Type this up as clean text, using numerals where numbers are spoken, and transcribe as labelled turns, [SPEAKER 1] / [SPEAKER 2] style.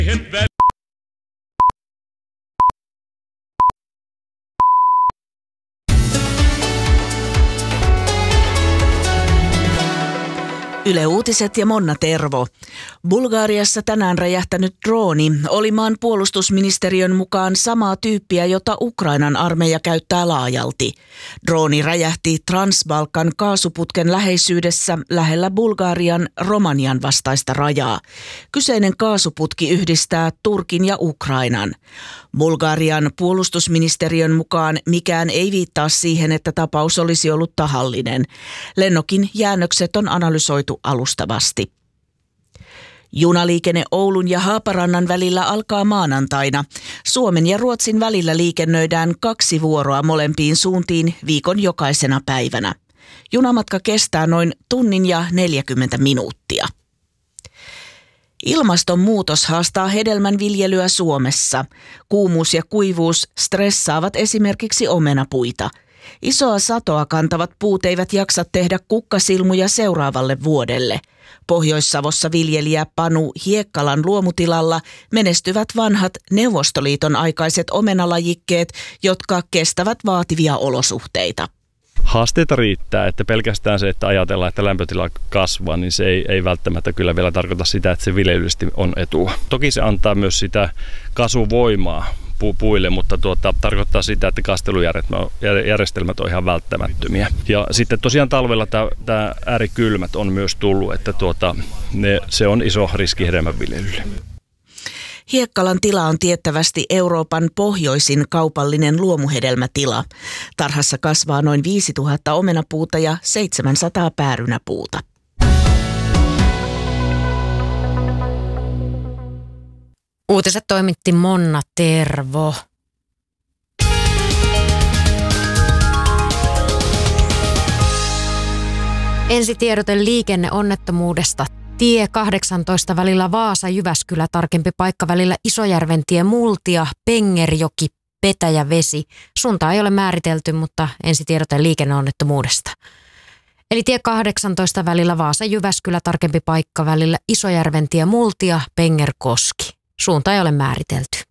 [SPEAKER 1] Yle Uutiset ja Monna Tervo. Bulgariassa tänään räjähtänyt drooni oli maan puolustusministeriön mukaan samaa tyyppiä, jota Ukrainan armeija käyttää laajalti. Drooni räjähti Transbalkan kaasuputken läheisyydessä lähellä Bulgarian Romanian vastaista rajaa. Kyseinen kaasuputki yhdistää Turkin ja Ukrainan. Bulgarian puolustusministeriön mukaan mikään ei viittaa siihen, että tapaus olisi ollut tahallinen. Lennokin jäännökset on analysoitu alustavasti. Junaliikenne Oulun ja Haaparannan välillä alkaa maanantaina. Suomen ja Ruotsin välillä liikennöidään 2 vuoroa molempiin suuntiin viikon jokaisena päivänä. Junamatka kestää noin tunnin ja 40 minuuttia. Ilmastonmuutos haastaa hedelmänviljelyä Suomessa. Kuumuus ja kuivuus stressaavat esimerkiksi omenapuita. Isoa satoa kantavat puut eivät jaksa tehdä kukkasilmuja seuraavalle vuodelle. Pohjois-Savossa viljelijä Panu Hiekkalan luomutilalla menestyvät vanhat Neuvostoliiton aikaiset omenalajikkeet, jotka kestävät vaativia olosuhteita.
[SPEAKER 2] Haasteita riittää, että pelkästään se, että ajatellaan, että lämpötila kasvaa, niin se ei välttämättä kyllä vielä tarkoita sitä, että se viljelyllisesti on etua. Toki se antaa myös sitä kasvuvoimaa puille, mutta tarkoittaa sitä, että kastelujärjestelmät on ihan välttämättömiä. Ja sitten tosiaan talvella tämä äärikylmät on myös tullut, että se on iso riski hedelmänviljelylle.
[SPEAKER 1] Hiekkalan tila on tiettävästi Euroopan pohjoisin kaupallinen luomuhedelmätila. Tarhassa kasvaa noin 5000 omenapuuta ja 700 päärynäpuuta.
[SPEAKER 3] Uutiset toimitti Monna Tervo. Ensitiedote liikenneonnettomuudesta. Tie 18 välillä Vaasa-Jyväskylä, tarkempi paikka välillä Isojärventie Multia, Pengerjoki, Petäjävesi. Suuntaa ei ole määritelty, mutta ensitiedote liikenneonnettomuudesta. Eli tie 18 välillä Vaasa-Jyväskylä, tarkempi paikka välillä Isojärventie Multia, Pengerkoski. Suunta ei ole määritelty.